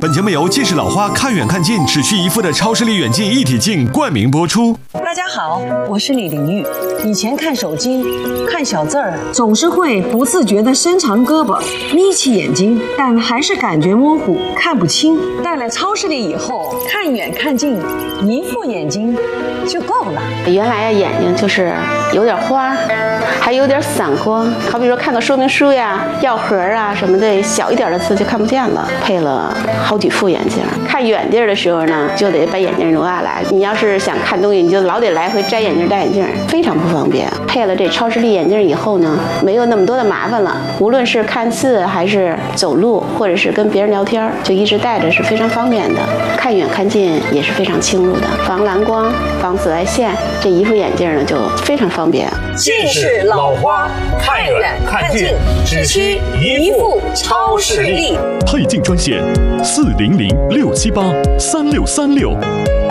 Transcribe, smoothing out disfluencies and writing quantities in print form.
本节目由近视老花看远看近只需一副的超视力远近一体镜冠名播出。 大家好，我是李玲玉。以前看手机看小字儿，总是会不自觉地伸长胳膊眯起眼睛，但还是感觉模糊看不清。戴了超视力以后，看远看近一副眼睛就够了。 原来眼睛就是有点花，还有点散光，好比说看个说明书呀、药盒啊什么的，小一点的字就看不见了。配了好几副眼镜，看远地儿的时候呢，就得把眼镜挪下来。你要是想看东西，你就老得来回摘眼镜戴眼镜，非常不方便。配了这超视力眼镜以后呢，没有那么多的麻烦了。无论是看字还是走路，或者是跟别人聊天，就一直戴着是非常方便的。看远看近也是非常清楚的，防蓝光、防紫外线。这一副眼镜呢就非常方便。 近视老花看远看近只需一副超视力。 配镜专线：400-678-3636。